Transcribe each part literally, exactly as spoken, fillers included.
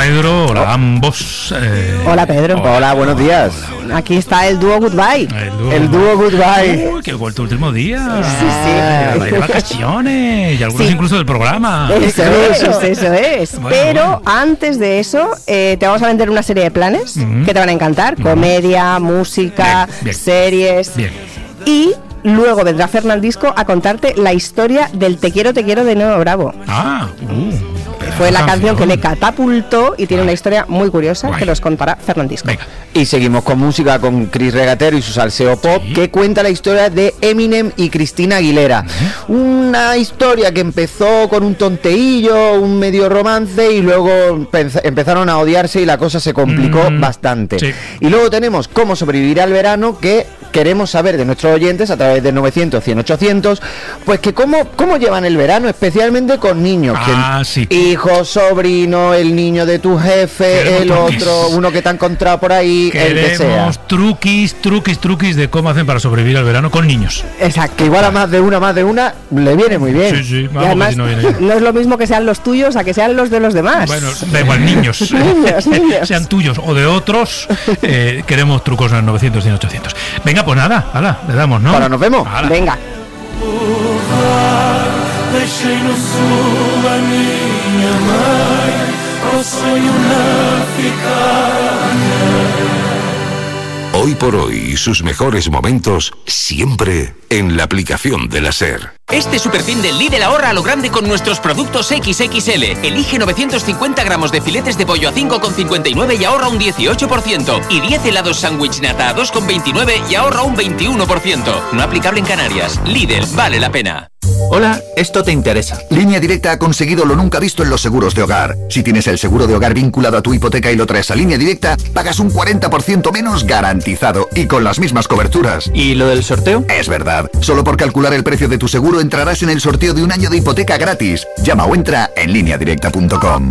Pedro, hola a ambos. Eh, hola Pedro. Hola, hola buenos días. Hola, hola. Aquí está el dúo Goodbye. El dúo, el dúo Goodbye. Uy, que he vuelto el último día. Sí, sí. De vacaciones. Y algunos sí. incluso del programa. Eso es, eso, eso es. Bueno, Pero bueno. antes de eso, eh, te vamos a vender una serie de planes Mm. que te van a encantar. Mm. Comedia, música, Bien, bien. series. Bien. Y luego vendrá Fernandisco a contarte la historia del Te quiero, te quiero de Nuevo Bravo. Ah, uh. Fue la canción que le catapultó y tiene una historia muy curiosa Guay. que nos contará Fernandisco. Venga. Y seguimos con música con Chris Regatero y su salseo pop, Sí. que cuenta la historia de Eminem y Cristina Aguilera. Uh-huh. Una historia que empezó con un tonteillo, un medio romance, y luego empe- empezaron a odiarse y la cosa se complicó Mm, bastante. sí. Y luego tenemos Cómo sobrevivir al verano, que queremos saber de nuestros oyentes a través de novecientos, cien, ochocientos, pues que cómo, cómo llevan el verano, especialmente con niños. Ah, sí. Hijo, sobrino, el niño de tu jefe, Queremos el truquis. otro, uno que te ha encontrado por ahí, el que sea. Queremos truquis, truquis, truquis de cómo hacen para sobrevivir al verano con niños. Exacto. Que igual a más de una, más de una, le viene muy bien. Sí, sí, Y vamos, además, que si no viene bien. no es lo mismo que sean los tuyos a que sean los de los demás. Bueno, da igual, niños. Niños, niños. Sean tuyos o de otros, eh, queremos trucos en el novecientos, cien, ochocientos. Venga, pues nada, hala, le damos, ¿no? Ahora nos vemos. Hala. Venga. Deixei no sul a minha mãe, ao sonho não ficar. Hoy por hoy, sus mejores momentos siempre en la aplicación de la SER. Este superfin del Lidl ahorra a lo grande con nuestros productos equis equis ele. Elige novecientos cincuenta gramos de filetes de pollo a cinco con cincuenta y nueve y ahorra un dieciocho por ciento. Y diez helados sándwich nata a dos con veintinueve y ahorra un veintiuno por ciento. No aplicable en Canarias. Lidl, vale la pena. Hola, esto te interesa. Línea Directa ha conseguido lo nunca visto en los seguros de hogar. Si tienes el seguro de hogar vinculado a tu hipoteca y lo traes a Línea Directa, pagas un cuarenta por ciento menos garantizado y con las mismas coberturas. ¿Y lo del sorteo? Es verdad. Solo por calcular el precio de tu seguro entrarás en el sorteo de un año de hipoteca gratis. Llama o entra en línea directa punto com.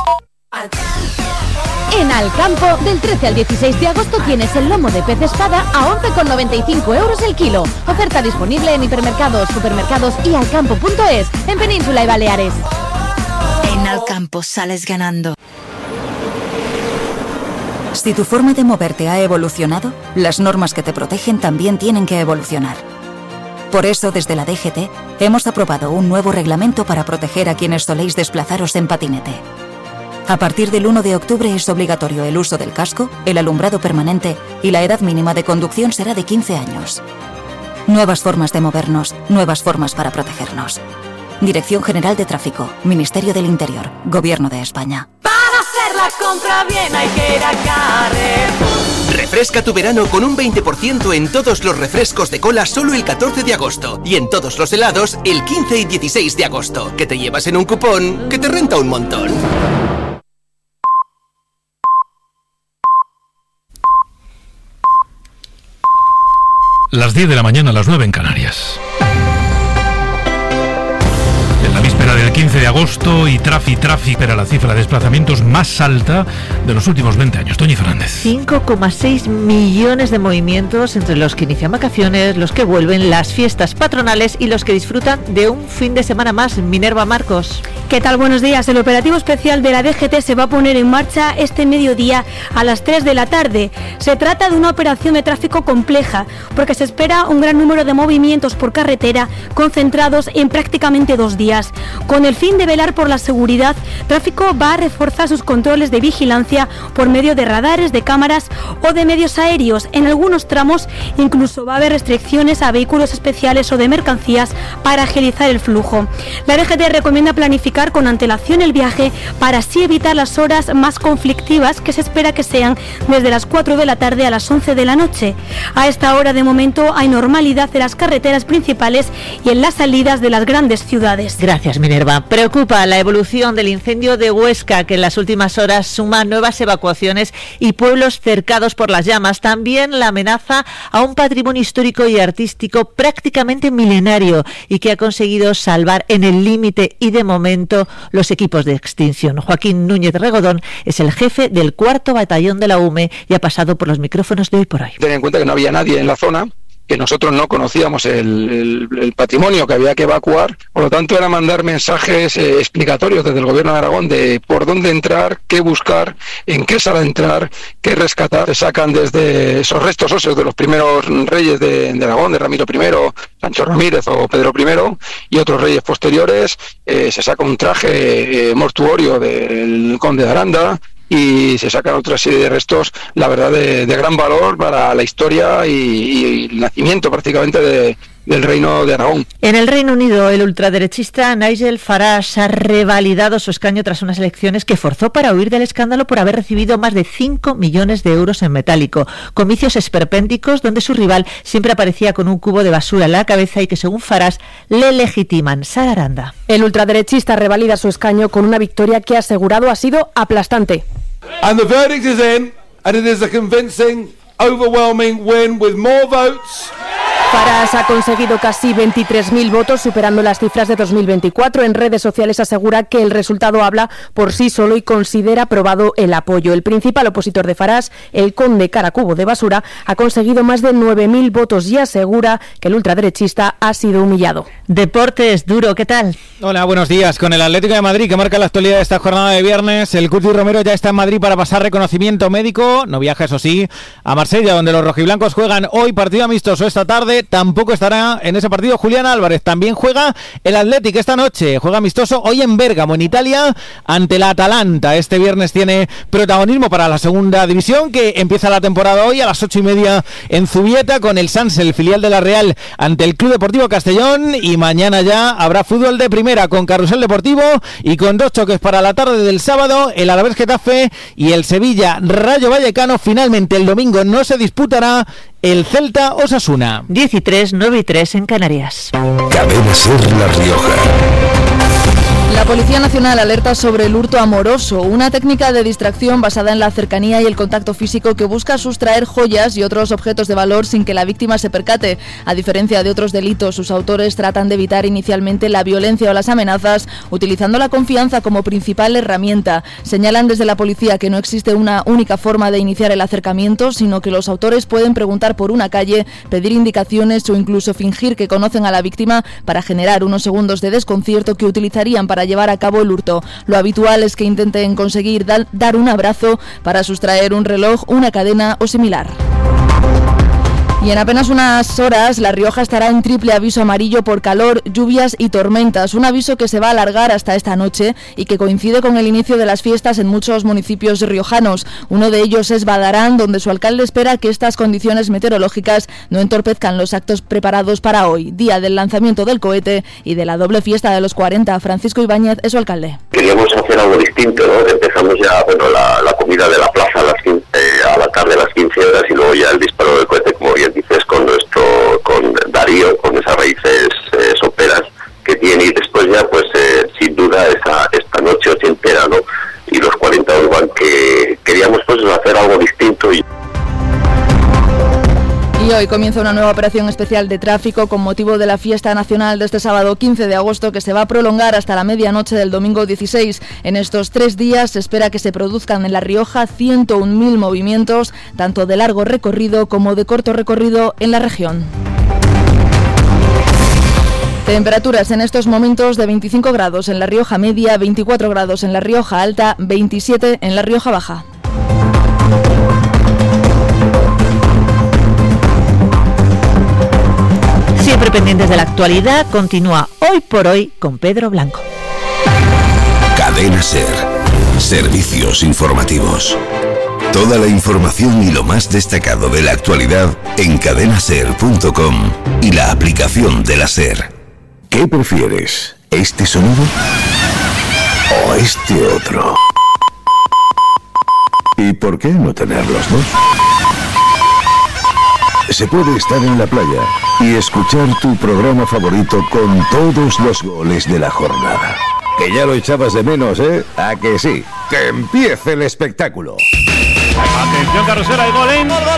En Alcampo, del trece al dieciséis de agosto tienes el lomo de pez espada a once con noventa y cinco euros el kilo. Oferta disponible en hipermercados, supermercados y alcampo punto es, en Península y Baleares. En Alcampo sales ganando. Si tu forma de moverte ha evolucionado, las normas que te protegen también tienen que evolucionar. Por eso, desde la D G T, hemos aprobado un nuevo reglamento para proteger a quienes soléis desplazaros en patinete. A partir del uno de octubre es obligatorio el uso del casco, el alumbrado permanente y la edad mínima de conducción será de quince años. Nuevas formas de movernos, nuevas formas para protegernos. Dirección General de Tráfico, Ministerio del Interior, Gobierno de España. Para hacer la compra bien hay que ir a Carrefour. Refresca tu verano con un veinte por ciento en todos los refrescos de cola solo el catorce de agosto y en todos los helados el quince y dieciséis de agosto, que te llevas en un cupón que te renta un montón. Las diez de la mañana, las nueve en Canarias. En la víspera del quince de agosto y Trafi Trafi era la cifra de desplazamientos más alta de los últimos veinte años. Toñi Fernández. cinco coma seis millones de movimientos entre los que inician vacaciones, los que vuelven, las fiestas patronales y los que disfrutan de un fin de semana más. Minerva Marcos. ¿Qué tal? Buenos días. El operativo especial de la D G T se va a poner en marcha este mediodía a las tres de la tarde. Se trata de una operación de tráfico compleja porque se espera un gran número de movimientos por carretera concentrados en prácticamente dos días. Con el fin de velar por la seguridad, Tráfico va a reforzar sus controles de vigilancia por medio de radares, de cámaras o de medios aéreos. En algunos tramos incluso va a haber restricciones a vehículos especiales o de mercancías para agilizar el flujo. La D G T recomienda planificar con antelación el viaje para así evitar las horas más conflictivas que se espera que sean desde las cuatro de la tarde a las once de la noche. A esta hora de momento hay normalidad en las carreteras principales y en las salidas de las grandes ciudades. Gracias, Minerva. Preocupa la evolución del incendio de Huesca, que en las últimas horas suma nuevas evacuaciones y pueblos cercados por las llamas. También la amenaza a un patrimonio histórico y artístico prácticamente milenario y que ha conseguido salvar en el límite y de momento los equipos de extinción. Joaquín Núñez Regodón es el jefe del cuarto batallón de la U M E y ha pasado por los micrófonos de Hoy por Hoy. Ten en cuenta que no había nadie en la zona que nosotros no conocíamos el, el, el patrimonio que había que evacuar, por lo tanto era mandar mensajes eh, explicatorios desde el Gobierno de Aragón de por dónde entrar, qué buscar, en qué sala entrar, qué rescatar. Se sacan desde esos restos óseos de los primeros reyes de, de Aragón, de Ramiro primero, Sancho Ramírez o Pedro primero y otros reyes posteriores, eh, se saca un traje eh, mortuorio del conde de Aranda, y se sacan otra serie de restos, la verdad, de, de gran valor para la historia y, y el nacimiento prácticamente de, del Reino de Aragón. En el Reino Unido, el ultraderechista Nigel Farage ha revalidado su escaño tras unas elecciones que forzó para huir del escándalo por haber recibido más de cinco millones de euros en metálico. Comicios esperpénticos donde su rival siempre aparecía con un cubo de basura en la cabeza y que, según Farage, le legitiman. Sara Aranda. El ultraderechista revalida su escaño con una victoria que ha asegurado ha sido aplastante. And the verdict is in, and it is a convincing, overwhelming win with more votes. Farage ha conseguido casi veintitrés mil votos, superando las cifras de dos mil veinticuatro. En redes sociales asegura que el resultado habla por sí solo y considera aprobado el apoyo. El principal opositor de Farage, el conde Caracubo de Basura, ha conseguido más de nueve mil votos y asegura que el ultraderechista ha sido humillado. Deportes, Duro, ¿qué tal? Hola, buenos días. Con el Atlético de Madrid, que marca la actualidad de esta jornada de viernes, el Cuti Romero ya está en Madrid para pasar reconocimiento médico. No viaja, eso sí, a Marsella, donde los rojiblancos juegan hoy partido amistoso esta tarde. Tampoco estará en ese partido Julián Álvarez. También juega el Athletic esta noche. Juega amistoso hoy en Bérgamo, en Italia, ante la Atalanta. Este viernes tiene protagonismo para la segunda división, que empieza la temporada hoy a las ocho y media en Zubieta, con el Sanse, el filial de la Real, ante el Club Deportivo Castellón. Y mañana ya habrá fútbol de primera con Carrusel Deportivo y con dos choques para la tarde del sábado, el Alavés Getafe y el Sevilla Rayo Vallecano. Finalmente el domingo no se disputará el Celta Osasuna. diez y tres, nueve y tres en Canarias. Cadena SER La Rioja. La Policía Nacional alerta sobre el hurto amoroso, una técnica de distracción basada en la cercanía y el contacto físico que busca sustraer joyas y otros objetos de valor sin que la víctima se percate. A diferencia de otros delitos, sus autores tratan de evitar inicialmente la violencia o las amenazas, utilizando la confianza como principal herramienta. Señalan desde la policía que no existe una única forma de iniciar el acercamiento, sino que los autores pueden preguntar por una calle, pedir indicaciones o incluso fingir que conocen a la víctima para generar unos segundos de desconcierto que utilizarían para llevar a cabo el hurto. Lo habitual es que intenten conseguir da- dar un abrazo para sustraer un reloj, una cadena o similar. Y en apenas unas horas, La Rioja estará en triple aviso amarillo por calor, lluvias y tormentas. Un aviso que se va a alargar hasta esta noche y que coincide con el inicio de las fiestas en muchos municipios riojanos. Uno de ellos es Badarán, donde su alcalde espera que estas condiciones meteorológicas no entorpezcan los actos preparados para hoy, día del lanzamiento del cohete y de la doble fiesta de los cuarenta. Francisco Ibáñez es su alcalde. Queríamos hacer algo distinto, ¿no? Empezamos ya, bueno, la, la comida de la plaza a, las quince, eh, a la tarde a las quince horas y luego ya el disparo del cohete, como bien dices, con nuestro, con Darío, con esas raíces eh, soperas que tiene, y después ya, pues, eh, sin duda, esa, esta noche ochentera, ¿no? Y los cuarenta Urban, que queríamos, pues, hacer algo distinto. Y... Y hoy comienza una nueva operación especial de tráfico con motivo de la fiesta nacional de este sábado quince de agosto, que se va a prolongar hasta la medianoche del domingo dieciséis. En estos tres días se espera que se produzcan en La Rioja ciento un mil movimientos, tanto de largo recorrido como de corto recorrido en la región. Temperaturas en estos momentos de veinticinco grados en La Rioja Media, veinticuatro grados en La Rioja Alta, veintisiete en La Rioja Baja. Siempre pendientes de la actualidad, continúa Hoy por Hoy con Pedro Blanco. Cadena SER. Servicios informativos. Toda la información y lo más destacado de la actualidad en cadena ser punto com y la aplicación de la SER. ¿Qué prefieres? ¿Este sonido o este otro? ¿Y por qué no tener los dos? Se puede estar en la playa y escuchar tu programa favorito con todos los goles de la jornada. Que ya lo echabas de menos, ¿eh? ¿A que sí? ¡Que empiece el espectáculo! Atención, carrusera, hay gol en...